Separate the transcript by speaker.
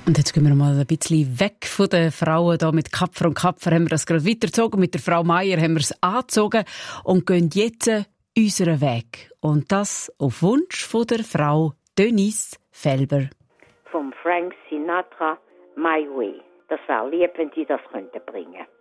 Speaker 1: Und jetzt gehen wir mal ein bisschen weg von den Frauen. Hier mit Kapfer und Kapfer haben wir das gerade weitergezogen. Mit der Frau Meier haben wir es angezogen und gehen jetzt unseren Weg. Und das auf Wunsch von der Frau Denise Felber.
Speaker 2: Vom Frank Sinatra, My Way. Das wäre lieb, wenn Sie das bringen könnten.